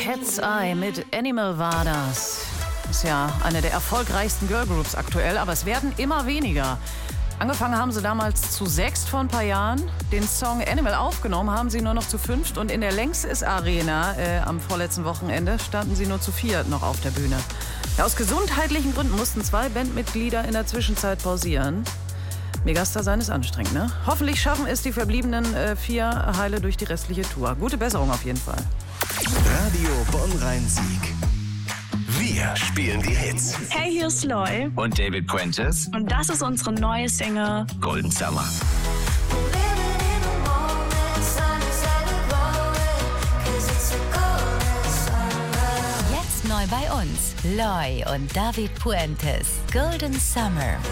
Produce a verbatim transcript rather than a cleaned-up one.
Cat's Eye mit Animal war das. Ist ja eine der erfolgreichsten Girlgroups aktuell, aber es werden immer weniger. Angefangen haben sie damals zu sechst vor ein paar Jahren. Den Song Animal aufgenommen haben sie nur noch zu fünft. Und in der Längstes Arena äh, am vorletzten Wochenende standen sie nur zu viert noch auf der Bühne. Ja, aus gesundheitlichen Gründen mussten zwei Bandmitglieder in der Zwischenzeit pausieren. Megastar sein ist anstrengend, ne? Hoffentlich schaffen es die verbliebenen äh, vier heile durch die restliche Tour. Gute Besserung auf jeden Fall. Radio Bonn-Rhein-Sieg. Wir spielen die Hits. Hey, hier ist Loy. Und David Puentes. Und das ist unsere neue Single Golden Summer. Jetzt neu bei uns. Loy und David Puentes. Golden Summer.